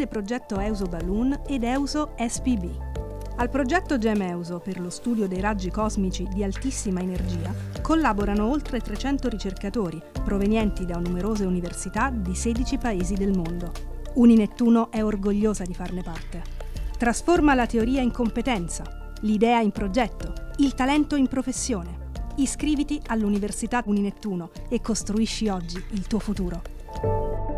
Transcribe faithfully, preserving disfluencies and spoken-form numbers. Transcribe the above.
grande progetto EUSO Balloon ed EUSO S P B. Al progetto GEM-EUSO per lo studio dei raggi cosmici di altissima energia collaborano oltre trecento ricercatori provenienti da numerose università di sedici paesi del mondo. Uninettuno è orgogliosa di farne parte. Trasforma la teoria in competenza, l'idea in progetto, il talento in professione. Iscriviti all'Università Uninettuno e costruisci oggi il tuo futuro.